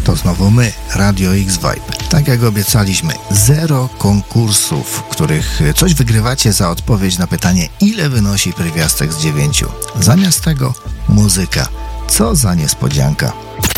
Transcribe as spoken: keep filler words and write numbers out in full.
To znowu my, Radio X-Vibe. Tak jak obiecaliśmy, zero konkursów, w których coś wygrywacie za odpowiedź na pytanie, ile wynosi pierwiastek z dziewięciu. Zamiast tego muzyka. Co za niespodzianka.